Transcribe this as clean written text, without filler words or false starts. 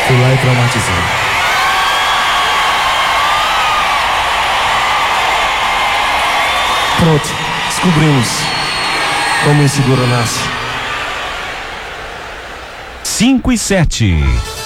Fui lá e traumatizei. Pronto, descobrimos como o inseguro nasce. 5 e 7.